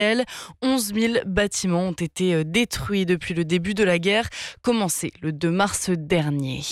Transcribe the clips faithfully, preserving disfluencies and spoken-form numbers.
onze mille bâtiments ont été détruits depuis le début de la guerre, commencée le deux mars dernier.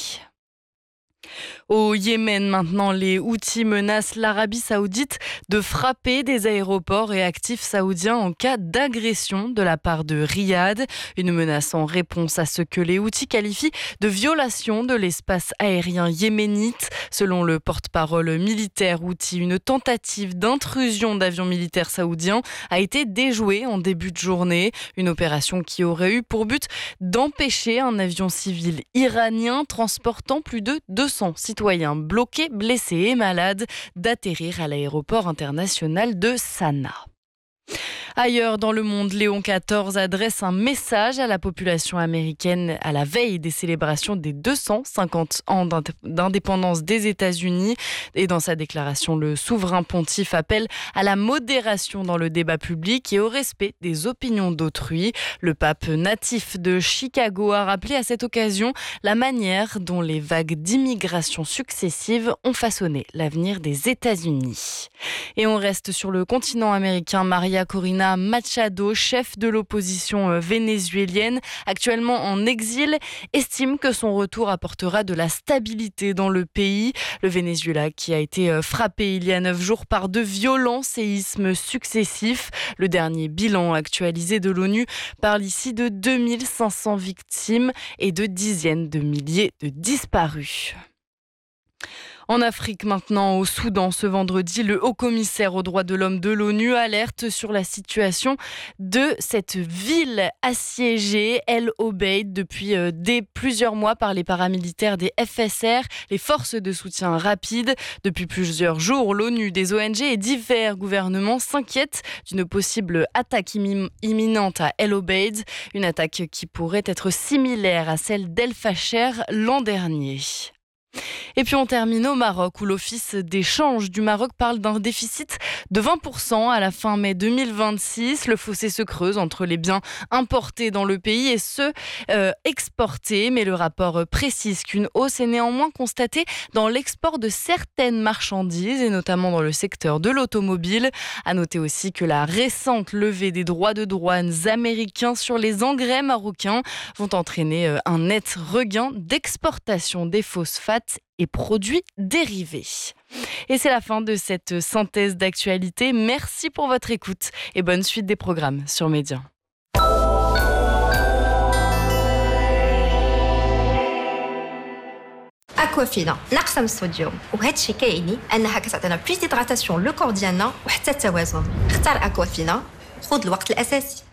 Au Yémen maintenant, les Houthis menacent l'Arabie Saoudite de frapper des aéroports et actifs saoudiens en cas d'agression de la part de Riyad. Une menace en réponse à ce que les Houthis qualifient de violation de l'espace aérien yéménite. Selon le porte-parole militaire Houthi, une tentative d'intrusion d'avions militaires saoudiens a été déjouée en début de journée. Une opération qui aurait eu pour but d'empêcher un avion civil iranien transportant plus de deux cents citoyens bloqués, blessés et malades d'atterrir à l'aéroport international de Sanaa. Ailleurs dans le monde, Léon quatorze adresse un message à la population américaine à la veille des célébrations des deux cent cinquante ans d'indépendance des États-Unis. Et dans sa déclaration, le souverain pontife appelle à la modération dans le débat public et au respect des opinions d'autrui. Le pape natif de Chicago a rappelé à cette occasion la manière dont les vagues d'immigration successives ont façonné l'avenir des États-Unis. Et on reste sur le continent américain. Maria Corina Machado, chef de l'opposition vénézuélienne, actuellement en exil, estime que son retour apportera de la stabilité dans le pays. Le Venezuela qui a été frappé il y a neuf jours par de violents séismes successifs. Le dernier bilan actualisé de l'ONU parle ici de deux mille cinq cents victimes et de dizaines de milliers de disparus. En Afrique maintenant, au Soudan, ce vendredi, le haut-commissaire aux droits de l'homme de l'ONU alerte sur la situation de cette ville assiégée, El Obeid, depuis euh, des plusieurs mois par les paramilitaires des F S R, les forces de soutien rapide. Depuis plusieurs jours, l'ONU, des O N G et divers gouvernements s'inquiètent d'une possible attaque immi- imminente à El Obeid, une attaque qui pourrait être similaire à celle d'El Fasher l'an dernier. Et puis on termine au Maroc où l'Office des changes du Maroc parle d'un déficit de vingt pour cent à la fin mai deux mille vingt-six. Le fossé se creuse entre les biens importés dans le pays et ceux euh, exportés. Mais le rapport précise qu'une hausse est néanmoins constatée dans l'export de certaines marchandises et notamment dans le secteur de l'automobile. À noter aussi que la récente levée des droits de douane américains sur les engrais marocains vont entraîner un net regain d'exportation des phosphates et produits dérivés. Et c'est la fin de cette synthèse d'actualité. Merci pour votre écoute et bonne suite des programmes sur Média. اكوافينا ناقصه من الصوديوم وهذا الشيء كيعني انها كتعطينا بلوس ديدراتاسيون لو كور ديالنا وحتى التوازن. اختار اكوافينا، خذ الوقت الاساسي.